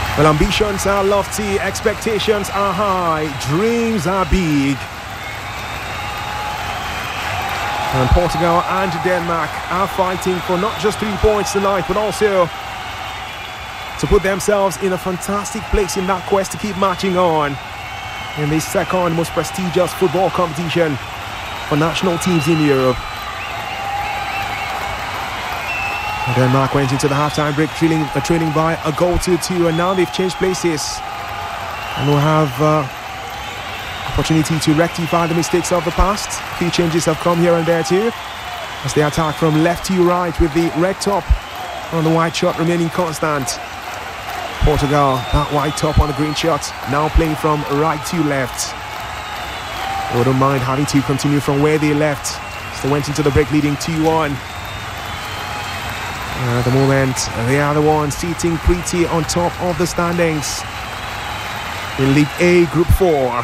Well, ambitions are lofty, expectations are high, dreams are big. And Portugal and Denmark are fighting for not just 3 points tonight, but also to put themselves in a fantastic place in that quest to keep marching on in this second most prestigious football competition for national teams in Europe. Denmark went into the halftime break trailing by a goal to 2, and now they've changed places and will have opportunity to rectify the mistakes of the past. A few changes have come here and there too, as they attack from left to right with the red top on the white shot remaining constant. Portugal, that white top on the green shot, now playing from right to left. Wouldn't mind having to continue from where they left, as they went into the break leading 2-1. At the moment, they are the ones sitting pretty on top of the standings in League A Group 4.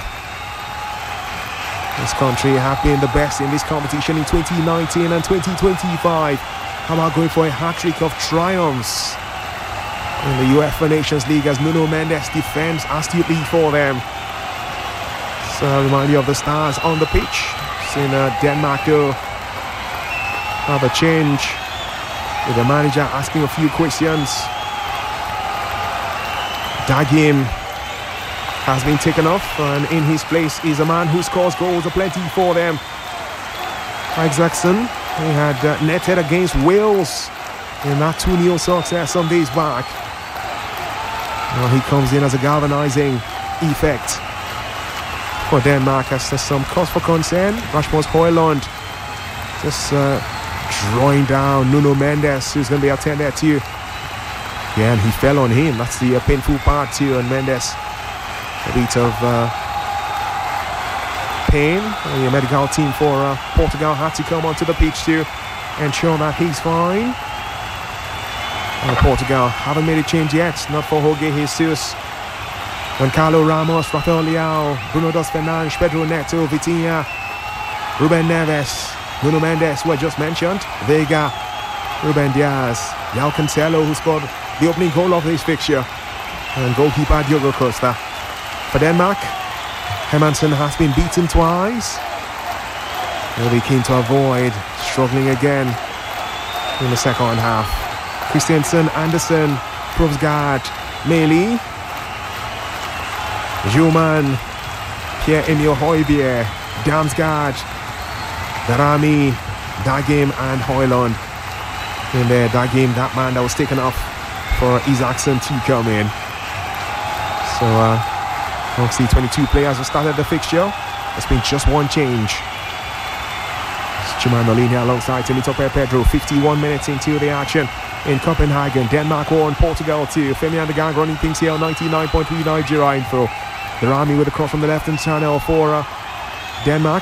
This country have been the best in this competition in 2019 and 2025. How about going for a hat-trick of triumphs in the UEFA Nations League as Nuno Mendes defends astutely for them? So I remind you of the stars on the pitch. Seen Denmark though have a change, with the manager asking a few questions. Dagim has been taken off, and in his place is a man who scores goals aplenty for them. Isaacson, he had netted against Wales in that 2-0 success some days back. Now he comes in as a galvanizing effect for Denmark, as there's some cause for concern. Rasmus Højlund just drawing down Nuno Mendes, who's going to be attended to. Yeah, and he fell on him. That's the painful part too. And Mendes, a bit of pain. The medical team for Portugal had to come onto the pitch to ensure that he's fine. And Portugal haven't made a change yet. Not for Jorge Jesus. Goncalo Ramos, Rafael Leao, Bruno Dos Fernandes, Pedro Neto, Vitinha, Ruben Neves, Nuno Mendes, who I just mentioned, Vega, Ruben Diaz, João Cancelo, who scored the opening goal of this fixture, and goalkeeper Diogo Costa. For Denmark, Hermansen has been beaten twice. They'll be keen to avoid struggling again in the second half. Christensen, Andersen, Provsgaard, Meli, Juman, Pierre-Emile Højbjerg, Damsgaard, Darami, Dagim and Højlund. In there, Dagim, that man that was taken off for Isaacson to come in. So, amongst the 22 players who started the fixture, there's been just one change. Juman Molina alongside Temitope Pedro, 51 minutes into the action in Copenhagen. Denmark 1, Portugal 2. Femi Andegang running things here on 99.3 Nigeria info. Darami with a cross from the left-hand channel for Denmark.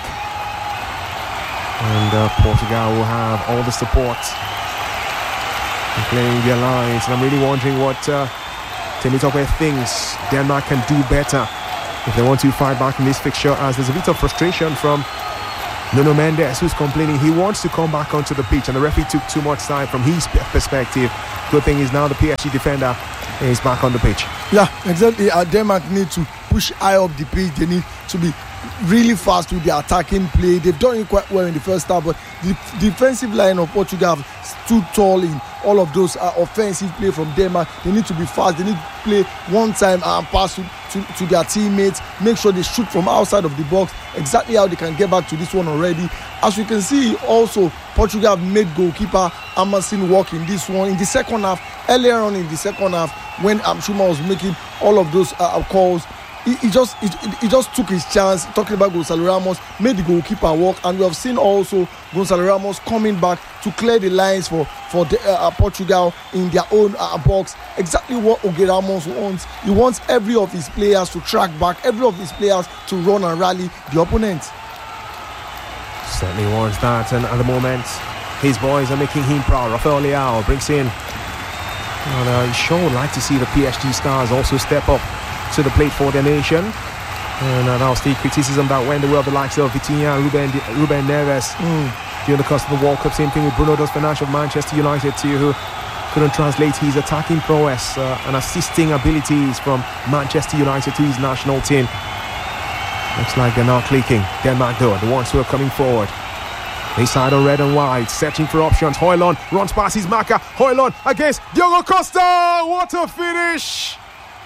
And Portugal will have all the support in playing their lines. And I'm really wondering what Temitope thinks Denmark can do better if they want to fight back in this fixture, as there's a bit of frustration from Nuno Mendes, who's complaining he wants to come back onto the pitch, and the referee took too much time from his perspective. Good thing is now the PSG defender is back on the pitch. Yeah, exactly. Denmark need to push high up the pitch. They need to be really fast with their attacking play. They've done it quite well in the first half, but the defensive line of Portugal stood tall in all of those offensive play from Denmark. They need to be fast. They need to play one time and pass to their teammates. Make sure they shoot from outside of the box. Exactly how they can get back to this one already. As you can see, also Portugal made goalkeeper Hermansen work in this one in the second half. Earlier on in the second half, when Schuma was making all of those calls, he just took his chance. Talking about Gonçalo Ramos, made the goalkeeper work, and we have seen also Gonçalo Ramos coming back to clear the lines for Portugal in their own box. Exactly what Jorge Ramos wants. He wants every of his players to track back, every of his players to run and rally the opponent. Certainly wants that, and at the moment his boys are making him proud. Rafael Leao brings in, and I sure would like to see the PSG stars also step up to the plate for their nation. And that was the criticism that went the way of the likes of Vitinha and Ruben Neves during the course of the World Cup. Same thing with Bruno Dos Fernandes of Manchester United too, who couldn't translate his attacking prowess and assisting abilities from Manchester United to his national team. Looks like they're now clicking. Denmark though, the ones who are coming forward. They side on red and white, searching for options. Højlund runs past his marker. Højlund against Diogo Costa. What a finish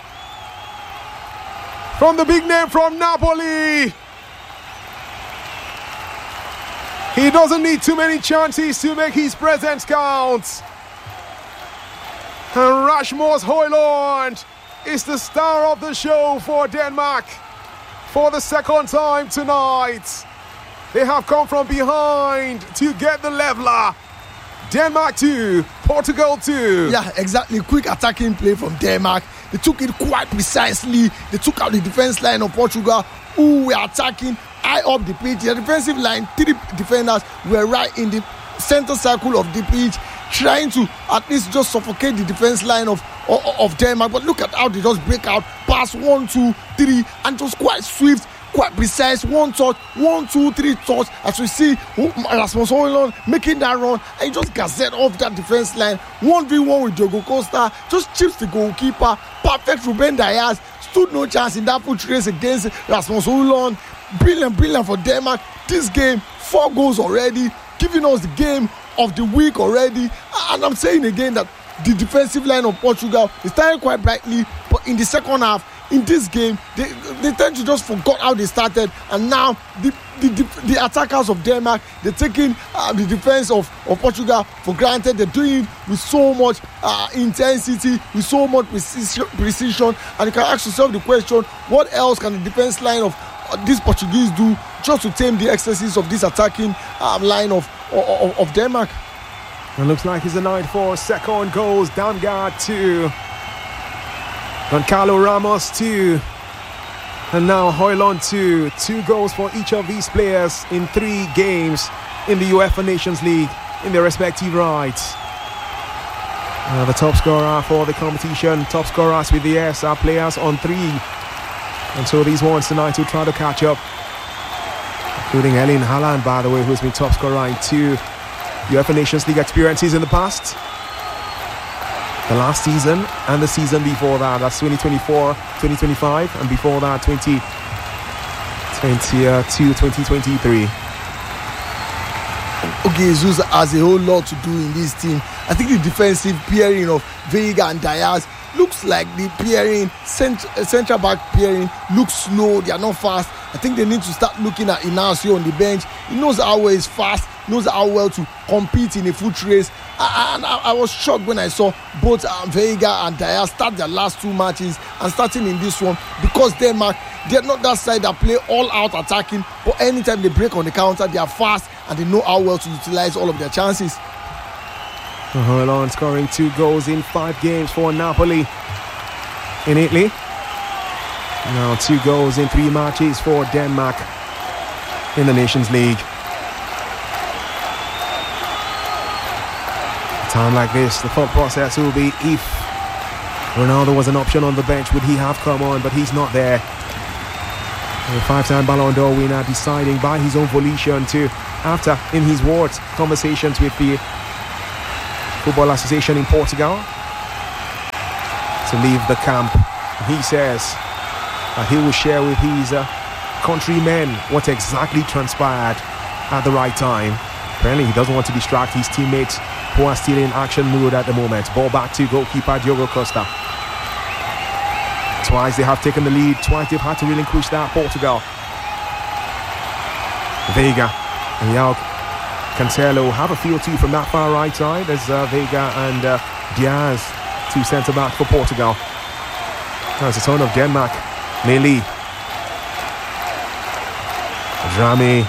from the big name from Napoli. He doesn't need too many chances to make his presence count. And Rasmus Højlund is the star of the show for Denmark for the second time tonight. They have come from behind to get the leveler. Denmark 2, Portugal 2. Yeah, exactly. Quick attacking play from Denmark. They took it quite precisely. They took out the defense line of Portugal, who were attacking high up the pitch. The defensive line, 3 defenders were right in the center circle of the pitch, trying to at least just suffocate the defense line of Denmark. But look at how they just break out. Pass 1, 2, 3, and just quite swift, quite precise. 1 touch, 1, 2, 3 touch. As we see Rasmus Højlund making that run, and he just gazette off that defense line. 1v1 with Diogo Costa, just chips the goalkeeper. Perfect. Ruben Dias stood no chance in that foot race against Rasmus Højlund. Brilliant for Denmark. This game, 4 goals already, giving us the game of the week already. And I'm saying again that the defensive line of Portugal is starting quite brightly, but in the second half, in this game, they tend to just forgot how they started, and now the attackers of Denmark, they're taking the defense of Portugal for granted. They're doing it with so much intensity, with so much precision, and you can ask yourself the question, what else can the defense line of these Portuguese do just to tame the excesses of this attacking line of Denmark? It looks like it's a night for second goals. Damgard 2, Goncalo Ramos 2, and now Højlund 2. 2 goals for each of these players in 3 games in the UEFA Nations League in their respective rights. The top scorer for the competition, top scorers with the S are players on 3. And so these ones tonight will try to catch up, including Erling Haaland, by the way, who's been top scorer in 2 UEFA Nations League experiences in the past. The last season and the season before that, that's 2024, 2025, and before that 2022, 2023. Okay, Jesus has a whole lot to do in this team. I think the defensive pairing of Veiga and Dias looks like the pairing, central back pairing looks slow. They are not fast. I think they need to start looking at Inacio on the bench. He knows how well he's fast, knows how well to compete in a foot race. And I was shocked when I saw both Veiga and Dias start their last 2 matches and starting in this one, because Denmark, they're not that side that play all out attacking, but anytime they break on the counter, they are fast and they know how well to utilize all of their chances. Højlund scoring 2 goals in 5 games for Napoli in Italy. Now 2 goals in 3 matches for Denmark in the Nations League. A time like this, the thought process will be, if Ronaldo was an option on the bench, would he have come on? But he's not there. The 5-time Ballon d'Or winner deciding by his own volition to, after in his words, conversations with the Football Association in Portugal, to leave the camp. He says he will share with his countrymen what exactly transpired at the right time. Apparently he doesn't want to distract his teammates who are still in action mode at the moment. Ball back to goalkeeper Diogo Costa. Twice they have taken the lead, twice they've had to relinquish that, Portugal. Veiga and João Cancelo have a field too from that far right side. There's Veiga and Diaz, 2 centre-back for Portugal. That's the turn of Denmark. Meli. Drame.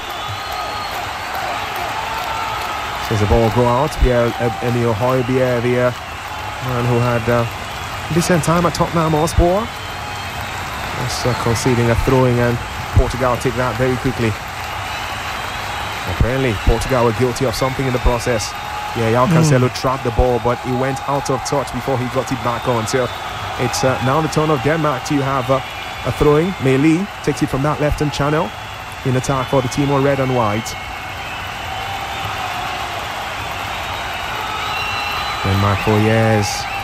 Says the ball go out. Pierre-Emile Højbjerg, the man who had decent time at Tottenham Hotspur. Just conceding a throwing, and Portugal take that very quickly. Apparently Portugal were guilty of something in the process. Yeah, João Cancelo trapped the ball, but he went out of touch before he got it back on. So it's now the turn of Denmark to have a throwing. Meli takes it from that left-hand channel in attack for the team on red and white. Denmark for years.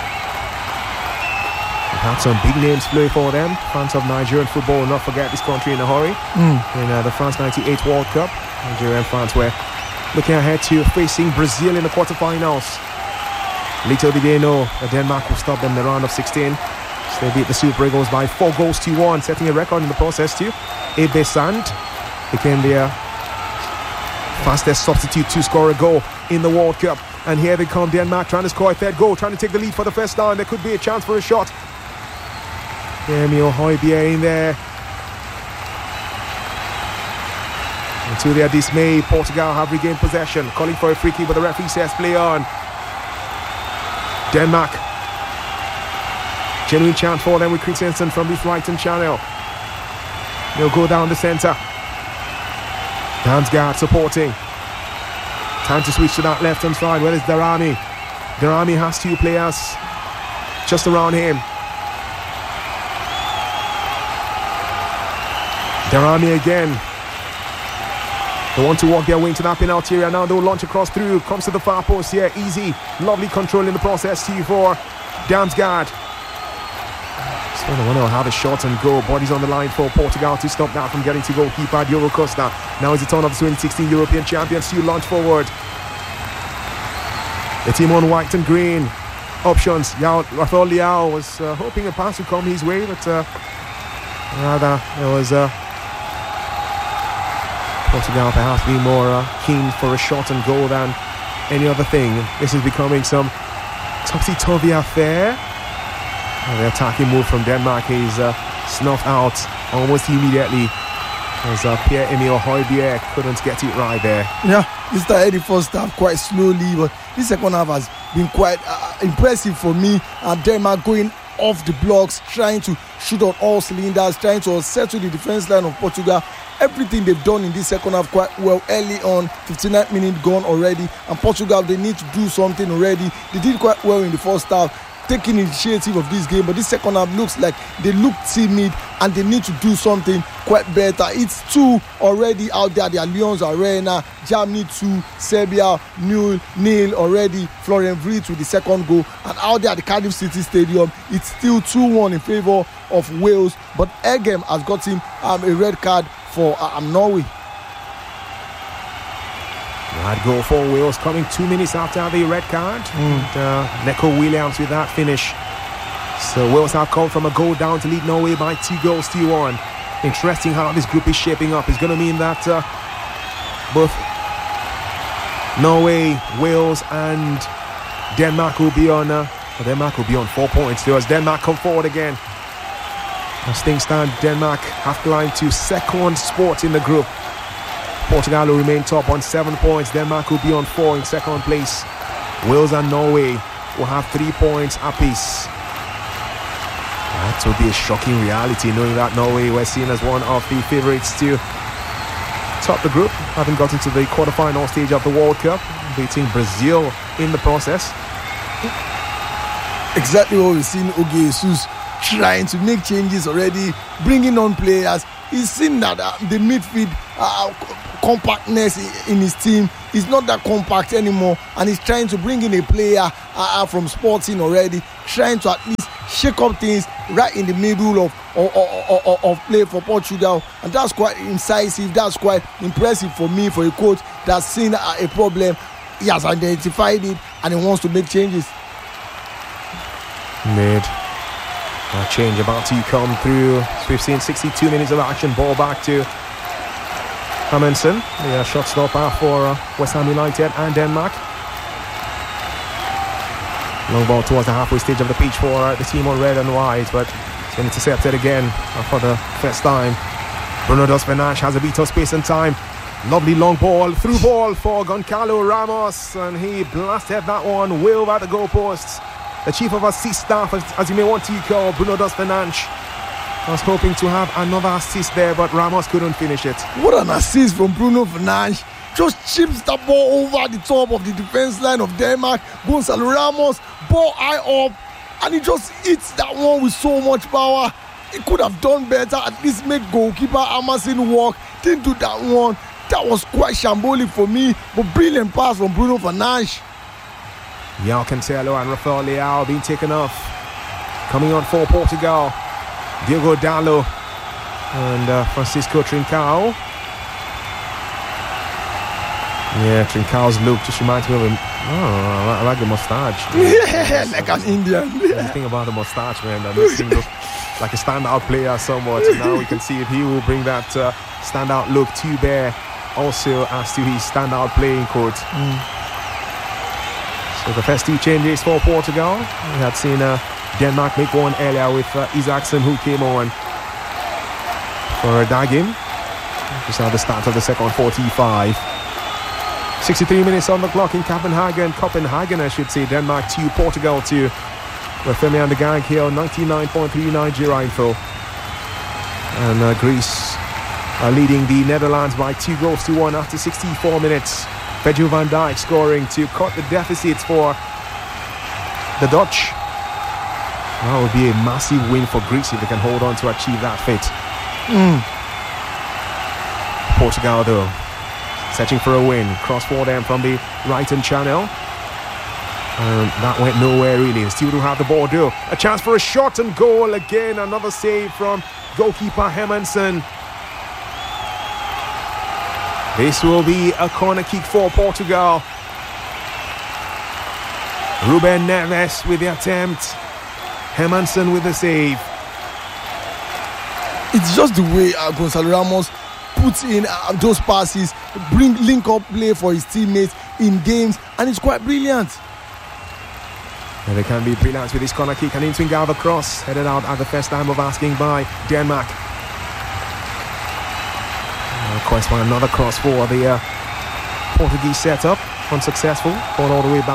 We've had some big names play for them. Fans of Nigerian football will not forget this country in a hurry. In the France 98 World Cup, Nigerian fans were looking ahead to facing Brazil in the quarterfinals. Little did they know that Denmark will stop them in the round of 16. So they beat the Super Eagles by 4-1, setting a record in the process too. Ebe Sand became their fastest substitute to score a goal in the World Cup. And here they come, Denmark trying to score a third goal, trying to take the lead for the first time. There could be a chance for a shot. Emil Højbjerg in there. And to their dismay, Portugal have regained possession, calling for a free kick, but the referee says play on. Denmark. Genuine chance for them with Christensen from this right-hand channel. They'll go down the centre. Damsgaard supporting. Time to switch to that left-hand side. Where is Darami? Darami has two players just around him. Darami again. They want to walk their way into that penalty area. Now they'll launch across through. Comes to the far post here. Easy. Lovely control in the process. T4. Damsgaard. So they want to have a shot and go. Bodies on the line for Portugal to stop that from getting to goalkeeper Diogo Costa. Now it's the turn of the 2016 European champions to launch forward. The team on white and green. Options. Rafael Leao was hoping a pass would come his way, but rather it was Portugal perhaps being more keen for a shot and goal than any other thing. This is becoming some topsy-turvy affair. The attacking move from Denmark is snuffed out almost immediately as Pierre-Emile Højbjerg couldn't get it right there. Yeah, he started the first half quite slowly, but the second half has been quite impressive for me. And Denmark going off the blocks, trying to shoot on all cylinders, trying to settle the defense line of Portugal. Everything they've done in this second half quite well early on. 59 minutes gone already, and Portugal, they need to do something already. They did quite well in the first half, taking initiative of this game, but this second half looks like they look timid and they need to do something quite better. It's 2 already out there. The Allianz Arena, Germany 2, Serbia 0 already. Florian Wirtz with the second goal, and out there at the Cardiff City Stadium, it's still 2-1 in favour of Wales, but Egem has gotten a red card for Norway. That goal for Wales coming 2 minutes after the red card. And Neco Williams with that finish. So Wales have come from a goal down to lead Norway by 2-1. Interesting how this group is shaping up. It's going to mean that both Norway, Wales and Denmark will be on 4 points. As Denmark come forward again. As things stand, Denmark have climbed to second spot in the group. Portugal will remain top on 7 points. Denmark will be on 4 in second place. Wales and Norway will have 3 points apiece. That would be a shocking reality, knowing that Norway were seen as one of the favourites to top the group, having gotten to the quarterfinal stage of the World Cup, beating Brazil in the process. Exactly what we've seen. Oge Jesus trying to make changes already, bringing on players. He's seen that the midfield compactness in his team is not that compact anymore, and he's trying to bring in a player from Sporting already, trying to at least shake up things right in the middle of play for Portugal, and that's quite incisive. That's quite impressive for me, for a coach that's seen a problem. He has identified it and he wants to make changes. Made a change about to come through. So we've seen 62 minutes of action. Ball back to Amundsen, the shot stopper for West Ham United and Denmark. Long ball towards the halfway stage of the pitch for the team on red and white, but it's been intercepted again for the first time. Bruno Dos Fernandes has a bit of space and time. Lovely long ball, through ball for Goncalo Ramos, and he blasted that one way over the goalposts. The chief of assist staff, as you may want to call, Bruno Dos Fernandes, was hoping to have another assist there, but Ramos couldn't finish it. What an assist from Bruno Fernandes. Just chips the ball over the top of the defense line of Denmark. Gonçalo Ramos, ball high up, and he just hits that one with so much power. He could have done better, at least made goalkeeper Amundsen walk. Didn't do that one. That was quite shambolic for me, but brilliant pass from Bruno Fernandes. João Cancelo and Rafael Leao being taken off. Coming on for Portugal, Diogo Dalot and Francisco Trincao. Yeah, Trincao's look just reminds me of him. I like the moustache. Like an Indian. The thing about the moustache, man, that makes him look like a standout player somewhat. And now we can see if he will bring that standout look to bear also as to his standout playing court. So the first two changes for Portugal. We had seen Denmark make one earlier with Isaacson, who came on for Dagim just at the start of the second 45. 63 minutes on the clock in Copenhagen, I should say. Denmark 2, Portugal 2. With Femi and the gang here on 99.3 Nigeria Info. And Greece are leading the Netherlands by 2-1 after 64 minutes. Virgil van Dijk scoring to cut the deficit for the Dutch. That would be a massive win for Greece if they can hold on to achieve that fate. Portugal, though, searching for a win. Cross for them from the right-hand channel. That went nowhere, really. They still do have the ball, though. A chance for a shot and goal again. Another save from goalkeeper Hermansen. This will be a corner kick for Portugal. Ruben Neves with the attempt. Hermansen with the save. It's just the way Gonzalo Ramos puts in those passes, link up play for his teammates in games, and it's quite brilliant. And they can be brilliant with this corner kick and in swing out the cross, headed out at the first time of asking by Denmark. Request for another cross for the Portuguese setup, unsuccessful, ball all the way back.